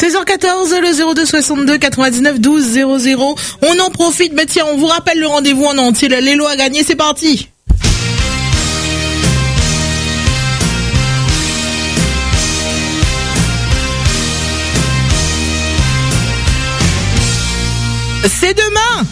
16h14, le 02 62 99 12 00. On en profite, mais tiens, on vous rappelle le rendez-vous en entier. Les lots à gagner, c'est parti. C'est demain.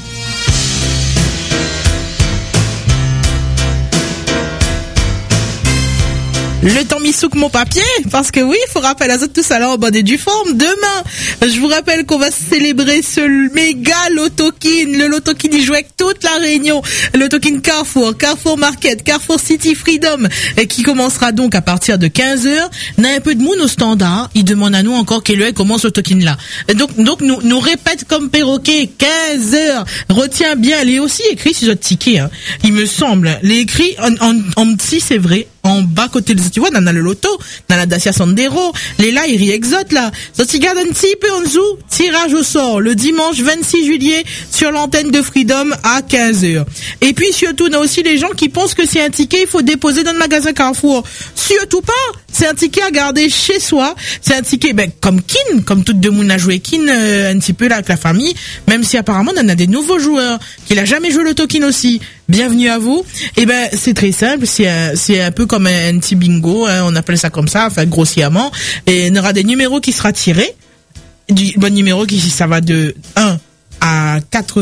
Le temps mis sous mon papier, parce que oui, il faut rappeler à tous à l'heure en bonne et due forme. Demain, je vous rappelle qu'on va célébrer ce méga Lotokin. Le Lotokin, il joue avec toute la Réunion. Le Lotokin Carrefour, Carrefour Market, Carrefour City Freedom, qui commencera donc à partir de 15h. On a un peu de monde au standard. Il demande à nous encore quelle heure commence le Lotokin là. Donc nous répète comme perroquet, 15h. Retiens bien, il est aussi écrit sur votre ticket, hein. Il me semble. Il est écrit en petit, c'est vrai. En bas côté, tu vois, on a le loto, on a la Dacia Sandero, les Lairi Exote, là. Ça, tu gardes un petit peu en dessous, tirage au sort, le dimanche 26 juillet, sur l'antenne de Freedom à 15h. Et puis, surtout, on a aussi les gens qui pensent que c'est un ticket, il faut déposer dans le magasin Carrefour. Surtout pas! C'est un ticket à garder chez soi. C'est un ticket, comme Kin, comme tout le monde a joué Kin, un petit peu là, avec la famille. Même si apparemment, on a des nouveaux joueurs, qui n'a jamais joué le token aussi. Bienvenue à vous. C'est très simple. C'est un peu comme un petit bingo, hein, on appelle ça comme ça, enfin, grossièrement. Et il y aura des numéros qui sera tirés. Du bon numéro ça va de 1 à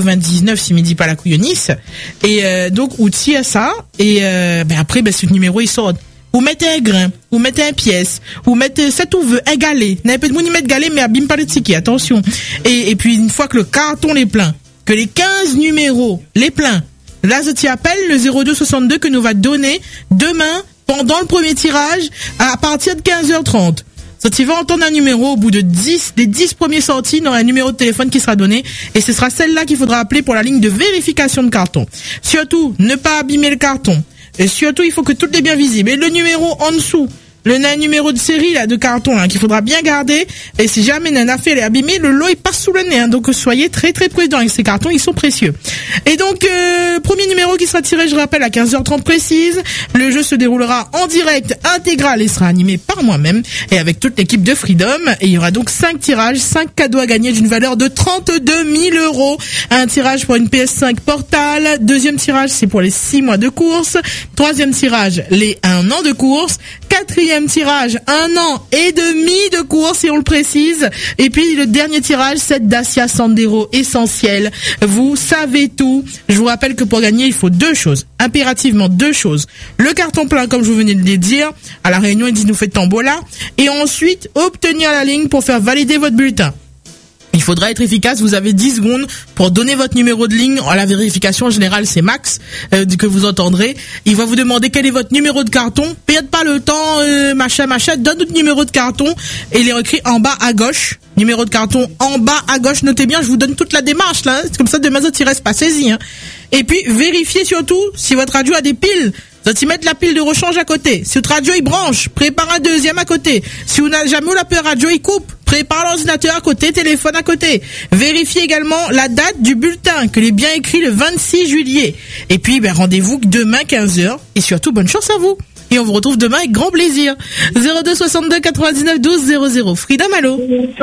99 si me dit pas la couillonisse. Et, donc, outil à ça. Et, après, ce numéro, il sort. Vous mettez un grain, vous mettez une pièce, vous mettez ça tout veut, un galet. N'a pas de monde y mettre galet, mais abîme pas le ticket, attention. Et puis, une fois que le carton est plein, que les 15 numéros, les pleins, là, je t'y appelle le 02 62 que nous va donner demain, pendant le premier tirage, à partir de 15h30. Ça, tu vas entendre un numéro au bout de 10, des 10 premiers sorties, il y aura un numéro de téléphone qui sera donné, et ce sera celle-là qu'il faudra appeler pour la ligne de vérification de carton. Surtout, ne pas abîmer le carton. Et surtout, il faut que tout est bien visible. Et le numéro en dessous, le numéro de série là de carton là qu'il faudra bien garder, et si jamais une affaire est abîmée, le lot il passe sous le nez, hein, donc soyez très très prudents avec ces cartons, ils sont précieux. Et donc premier numéro qui sera tiré, je rappelle, à 15h30 précise. Le jeu se déroulera en direct intégral et sera animé par moi-même et avec toute l'équipe de Freedom, et il y aura donc 5 tirages, 5 cadeaux à gagner d'une valeur de 32 000 €. Un tirage pour une PS5 Portal, deuxième tirage c'est pour les 6 mois de course, troisième tirage les 1 an de course, quatrième tirage, 1 an et demi de course, et on le précise. Et puis le dernier tirage, cette Dacia Sandero essentielle. Vous savez tout. Je vous rappelle que pour gagner, il faut 2 choses. Impérativement 2 choses. Le carton plein, comme je vous venais de le dire. À la réunion, il dit nous fait tombola. Et ensuite, obtenir la ligne pour faire valider votre bulletin. Il faudra être efficace, vous avez 10 secondes pour donner votre numéro de ligne. La vérification en général c'est Max que vous entendrez. Il va vous demander quel est votre numéro de carton. Perdez pas le temps, machin, donne votre numéro de carton et il est écrit en bas à gauche. Numéro de carton en bas à gauche, notez bien, je vous donne toute la démarche là. C'est comme ça demain ça reste pas saisi. Hein. Et puis vérifiez surtout si votre radio a des piles. Vous allez mettre la pile de rechange à côté. Si votre radio il branche, prépare un deuxième à côté. Si vous n'avez jamais eu la pile radio il coupe, prépare l'ordinateur à côté, téléphone à côté. Vérifiez également la date du bulletin, que l'est bien écrit le 26 juillet. Et puis rendez-vous demain 15h. Et surtout bonne chance à vous. Et on vous retrouve demain avec grand plaisir. 02 62 99 12 00. Freedom, allô?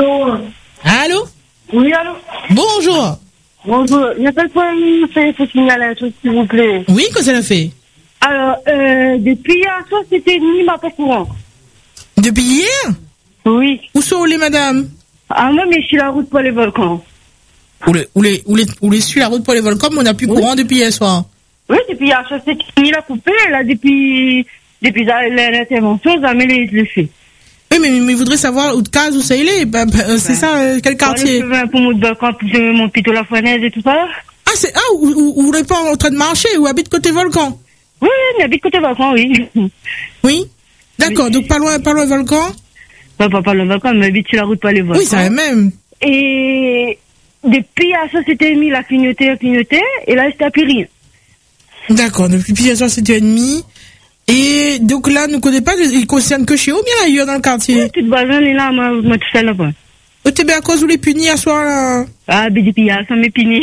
Allô? Oui, allô? Bonjour. Bonjour. Il y a quelqu'un qui faut signaler un truc, s'il vous plaît. Oui, qu'est-ce qu'elle a fait? Alors, depuis hier soir, c'était ni ma pas courant. Depuis hier? Oui. Où sont les madame? Ah, moi, mais je suis la route pour les volcans. Où les suit la route pour les volcans, mais on n'a plus courant depuis hier soir. Oui, depuis hier soir, c'est ni la coupée, là, depuis l'intervention, jamais le fait. Oui, mais il voudrait savoir où de case, où ça il est. C'est ça, quel quartier? Pour mon volcan, mon pito la fournaise et tout ça. Ah, où vous n'êtes pas en train de marcher, où habite côté volcan? Oui, on habite côté volcan, oui. Oui? D'accord, oui. Donc pas loin volcan? Pas loin volcan, mais habite sur la route pour les volcans. Oui, ça va même. Et depuis à ça, c'était mis la clignoter, et là, c'était plus rien. D'accord, depuis à ça, c'était ennemi. Et donc là, nous connaissons pas, il concerne que chez vous, bien ailleurs dans le quartier? Oui, toute bazin est là, moi, tout seul là-bas. T'es bien à cause où les punis à soir, là? Ah, depuis ça m'est puni.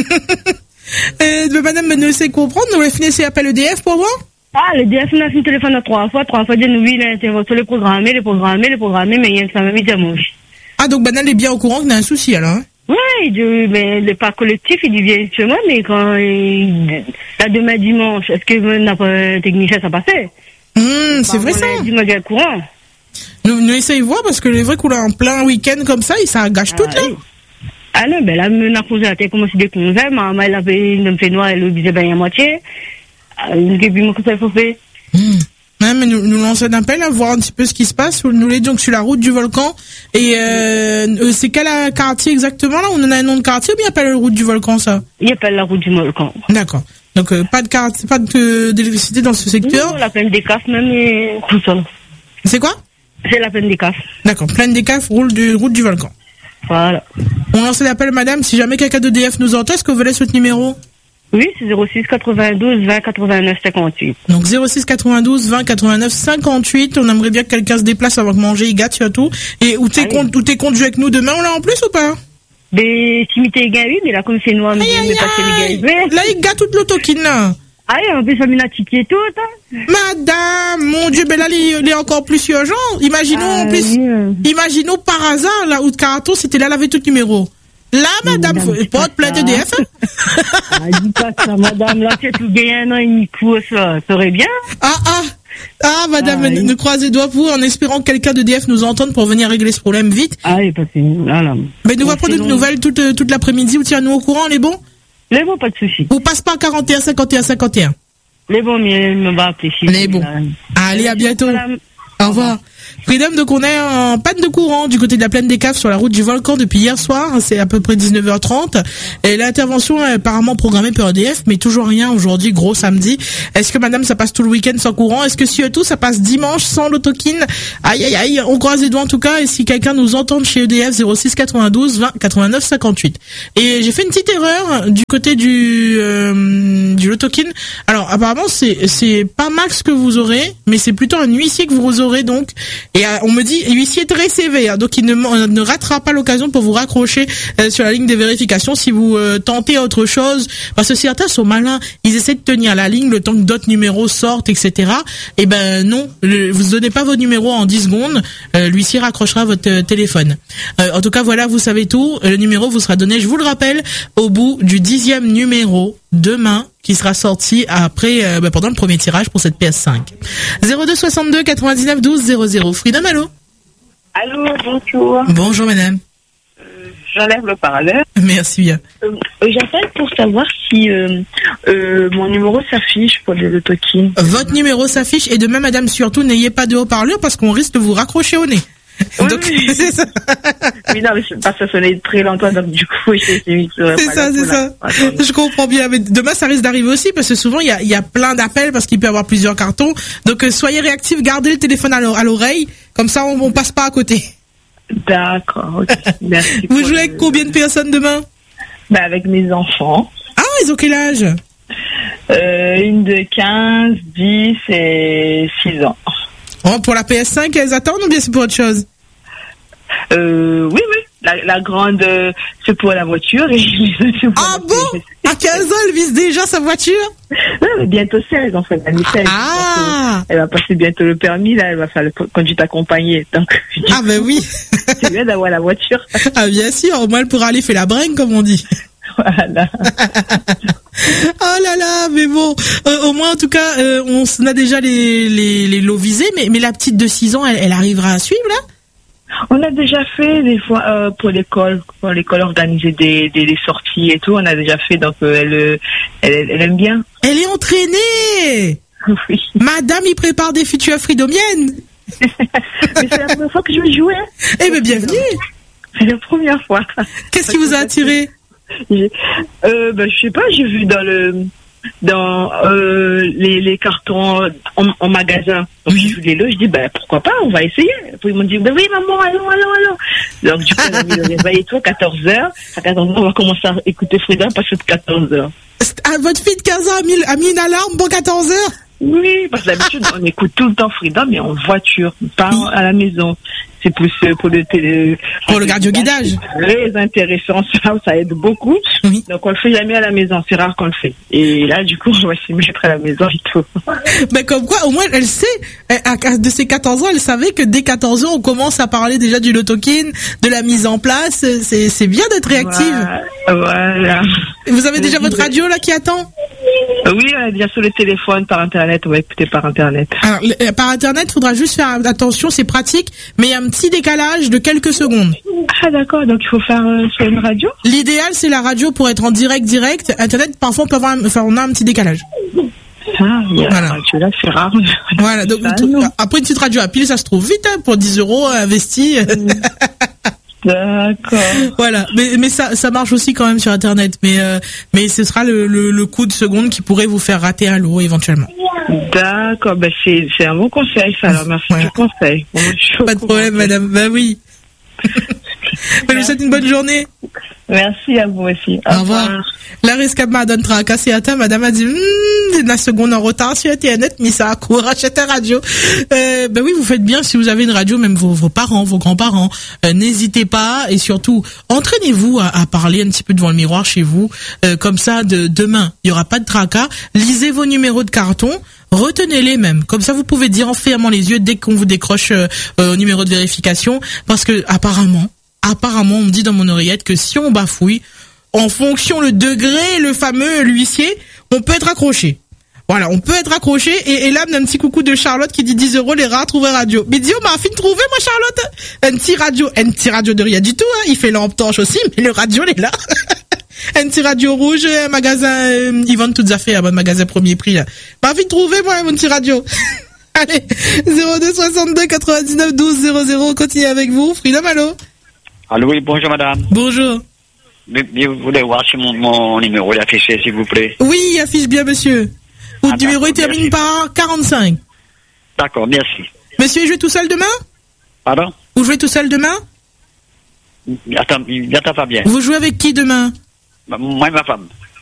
Madame me sait comprendre, nous voulons finir ces appels EDF pour voir? Ah, l'EDF, on a fait le téléphone 3 fois, de nous, oui, l'intervention, les programmer, mais il y a que ça m'a mis à manger. Ah, donc Banal est bien au courant qu'il y a un souci, alors, hein? Ouais, mais le parc collectif, il vient chez moi, mais quand là, demain dimanche, est-ce que notre technicien, ça passait? C'est vrai ça. Dis-moi bien le courant. Nous essayons de voir, parce que les vrais qu'on a en plein week-end comme ça, ça gâche tout, là. Oui. Ah non, ben là, on a posé la tête, comment c'est des conseils, maman, elle avait une fait noire, elle le disait bien à moitié. Et puis, mon conseil, faut faire. Ouais, mais nous lançons un appel à voir un petit peu ce qui se passe. Nous l'aidions donc sur la route du volcan. Et c'est quel quartier exactement là? On en a un nom de quartier ou bien il appelle la route du volcan ça? Il appelle la route du volcan. D'accord. Donc pas de quartier, pas d'électricité dans ce secteur. Non, la plaine des CAF même et tout ça. C'est quoi? C'est la plaine des CAF. D'accord, plaine des CAF, route du volcan. Voilà. On lance l'appel madame, si jamais quelqu'un d'EDF nous entend, est-ce que vous voulez ce numéro? Oui, c'est 06 92 20 89 58. Donc 06 92 20 89 58. On aimerait bien que quelqu'un se déplace avant de manger, il gâte surtout. Et où t'es compte jouer avec nous demain, on l'a en plus ou pas? Mais si m'était gars, oui, mais là comme c'est noir, mais passer les gars. Là il gâte toute l'autokine là. Ah oui, en plus ça m'a la ticket tout. Madame, mon Dieu, ben là il est encore plus urgent. Imaginons en plus, imaginons par hasard là où de Caraton, c'était là, elle avait tout le numéro. Là, madame, pas de plainte EDF. Dis pas ça, madame, là, c'est tout gagnant, un an et demi court, ça serait bien. Madame, nous croisez les doigts pour, en espérant que quelqu'un d'EDF nous entende pour venir régler ce problème vite. Ah oui, parce que, là. Mais nous va prendre de nouvelles toute l'après-midi, ou tiens-nous au courant, les bons? Les bons, pas de soucis. Ou passe pas à 41 51 51. Les bons, mais il me va appeler. Les bons. Allez, à bientôt. Au revoir. Freedom, donc on est en panne de courant du côté de la plaine des Caves sur la route du volcan depuis hier soir, c'est à peu près 19h30 et l'intervention est apparemment programmée par EDF mais toujours rien aujourd'hui, gros samedi. Est-ce que madame ça passe tout le week-end sans courant? Est-ce que surtout ça passe dimanche sans l'autokine? Aïe, on croise les doigts en tout cas et si quelqu'un nous entend chez EDF 06 92 20 89 58. Et j'ai fait une petite erreur du côté du l'autokine. Alors apparemment c'est pas max que vous aurez mais c'est plutôt un huissier que vous aurez donc. Et on me dit, l'huissier très sévère, donc il ne ratera pas l'occasion pour vous raccrocher sur la ligne de vérification si vous tentez autre chose. Parce que certains sont malins, ils essaient de tenir la ligne le temps que d'autres numéros sortent, etc. Et ben non, vous ne donnez pas vos numéros en 10 secondes, l'huissier raccrochera votre téléphone. En tout cas, voilà, vous savez tout. Le numéro vous sera donné, je vous le rappelle, au bout du 10e numéro demain, qui sera sorti après pendant le premier tirage pour cette PS5. 02 62 99 12 00. Freedom, allô? Allô, bonjour. Bonjour madame. J'enlève le parallèle. Merci bien. J'appelle pour savoir si mon numéro s'affiche pour les autokines. Votre numéro s'affiche et demain madame, surtout n'ayez pas de haut-parleur parce qu'on risque de vous raccrocher au nez. Oui, donc, oui. c'est ça. Oui, non, mais parce que ça sonnait très longtemps, donc du coup, j'ai mis sur c'est ça. Je comprends bien. Mais demain, ça risque d'arriver aussi, parce que souvent, il y a plein d'appels, parce qu'il peut y avoir plusieurs cartons. Donc, soyez réactifs, gardez le téléphone à l'oreille. Comme ça, on passe pas à côté. D'accord, ok. Merci. Vous jouez avec combien de personnes demain? Avec mes enfants. Ah, ils ont quel âge? Une de 15, 10 et 6 ans. Oh, pour la PS5, elles attendent ou bien c'est pour autre chose? Oui. La grande, c'est pour la voiture. Et ah bon? À 15 ans, elle vise déjà sa voiture? Oui, mais bientôt 16, en fait. Elle va passer bientôt le permis, là, elle va faire le conduite accompagnée. Donc, ben oui. C'est bien d'avoir la voiture. Ah, bien sûr, au moins elle pourra aller faire la bringue, comme on dit. Voilà. Oh là là, mais bon, au moins en tout cas, on a déjà les lots visés, mais la petite de 6 ans, elle arrivera à suivre là? On a déjà fait des fois pour l'école organiser des sorties et tout, on a déjà fait, donc elle aime bien. Elle est entraînée. Oui. Madame, il prépare des futures fridomiennes. Mais c'est la première fois que je vais jouer. Eh bien, bienvenue. C'est la première fois. Qu'est-ce qui vous a attiré? Je sais pas, j'ai vu dans les cartons en magasin. Donc j'ai vu les lots, je dis pourquoi pas, on va essayer. Puis ils m'ont dit oui maman, allons. Donc du coup on a mis le réveil et tout, 14h. À 14h on va commencer à écouter Frida parce que de 14h. Votre fille de 15 ans a mis une alarme pour 14h? Oui, parce que d'habitude on écoute tout le temps Frida, mais en voiture, pas à la maison. c'est plus pour le télé. Pour le radioguidage. Très intéressant, ça aide beaucoup. Oui. Donc on le fait jamais à la maison, c'est rare qu'on le fait. Et là, du coup, on va s'y mettre à la maison et tout. Mais comme quoi, au moins, elle sait, de ses 14 ans, elle savait que dès 14 ans, on commence à parler déjà du loto-kin, de la mise en place. C'est bien d'être réactive. Voilà. Vous avez déjà votre radio là qui attend? Oui, bien sur le téléphone, par internet, on va écouter par internet. Alors, par internet, faudra juste faire attention, c'est pratique, mais il y a un petit décalage de quelques secondes. Ah d'accord, donc il faut faire sur une radio? L'idéal, c'est la radio pour être en direct. Internet, parfois, on a un petit décalage. Ah, voilà. Radio, là, c'est rare. Voilà, donc, après une petite radio à pile, ça se trouve vite, hein, pour 10 € investis. D'accord. Voilà, mais ça marche aussi quand même sur internet, mais ce sera le coup de seconde qui pourrait vous faire rater à l'eau éventuellement. D'accord, c'est un bon conseil ça, alors merci du conseil. Bon, pas de problème madame, bah oui. Je vous souhaite une bonne journée. Merci à vous aussi. Au revoir. La risque madame tracassé à ta madame a dit la seconde en retard sur internet, mais ça court achète une radio. Ben oui, vous faites bien si vous avez une radio, même vos parents, vos grands-parents, n'hésitez pas et surtout entraînez-vous à parler un petit peu devant le miroir chez vous, comme ça demain, il y aura pas de tracas, lisez vos numéros de carton. Retenez-les même, comme ça vous pouvez dire en fermant les yeux dès qu'on vous décroche au numéro de vérification, parce que apparemment on me dit dans mon oreillette que si on bafouille, en fonction le degré, le fameux l'huissier, on peut être accroché. Voilà, on peut être accroché et là, un petit coucou de Charlotte qui dit 10 € les rats trouver radio. Mais dis, m'a fin de trouver, moi, Charlotte. Un petit radio de rien du tout, hein. Il fait lampe torche aussi, mais le radio, il est là. Un petit radio rouge, un magasin, ils vendent toutes affaires, un magasin premier prix, là. M'a fin de trouver, moi, mon petit radio. Allez, 02 62 99 12 00, on continue avec vous. Freedom, allô? Allô, oui, bonjour madame. Bonjour. Mais vous voulez voir si mon numéro est affiché, s'il vous plaît? Oui, il affiche bien, monsieur. Votre numéro termine par 45. D'accord, merci. Monsieur, il joue tout seul demain? Pardon? Vous jouez tout seul demain? Attends pas bien. Vous jouez avec qui demain? Moi et ma femme.